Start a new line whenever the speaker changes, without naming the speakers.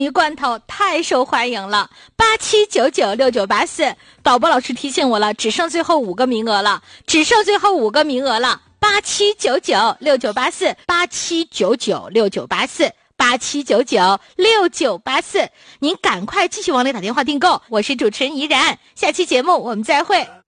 鱼罐头太受欢迎了，87996984，导播老师提醒我了，只剩最后5个名额了，87996984，87996984，您赶快继续往里打电话订购。我是主持人怡然，下期节目我们再会。